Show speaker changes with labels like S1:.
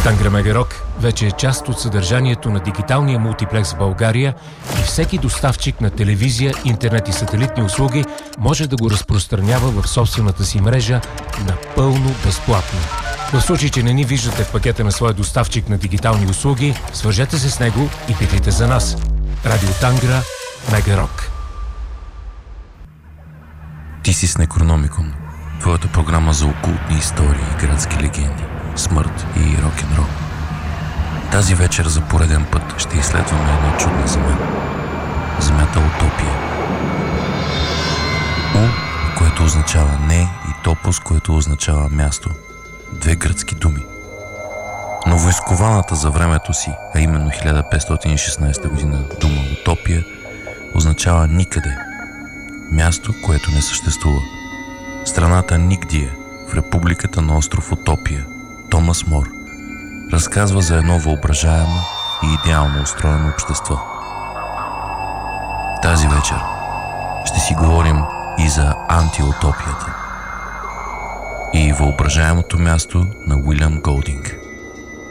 S1: Тангра Мегарок вече е част от съдържанието на дигиталния мултиплекс в България и всеки доставчик на телевизия, интернет и сателитни услуги може да го разпространява в собствената си мрежа напълно безплатно. В случай, че не ни виждате в пакета на своя доставчик на дигитални услуги, свържете се с него и питайте за нас. Радио Тангра Мегарок.
S2: Ти си с Некрономикон, твоята програма за окултни истории и градски легенди, смърт и рок-н-рол. Тази вечер за пореден път ще изследваме една чудна земя. Земята Утопия. У, което означава не, и топос, което означава място. Две гръцки думи. Но войскованата за времето си, а именно 1516 година дума Утопия, означава никъде. Място, което не съществува. Страната Нигдия, в републиката на остров Утопия, Томас Мор разказва за едно въображаемо и идеално устроено общество. Тази вечер ще си говорим и за антиутопията и въображаемото място на Уилям Голдинг.